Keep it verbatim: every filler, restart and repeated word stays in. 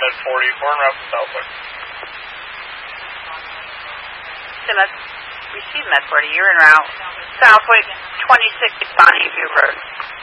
Med forty, four en route to Southwick. Simmons, receive Med forty, you're en route. Southwick, twenty-six Bonnie View Road.